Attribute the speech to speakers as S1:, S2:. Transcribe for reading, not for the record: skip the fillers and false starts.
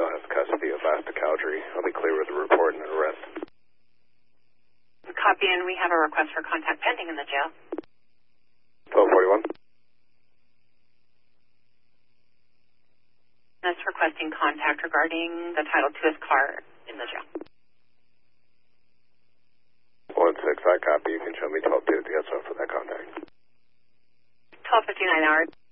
S1: has custody of Vasta Cowdery. I'll be clear with a report and an arrest.
S2: Copy, and we have a request for contact pending in the jail.
S1: 1241.
S2: That's requesting contact regarding the title to his car in the jail.
S1: 16, I copy. You can show me 12-2 to get some for that contact.
S2: 12:59 hours.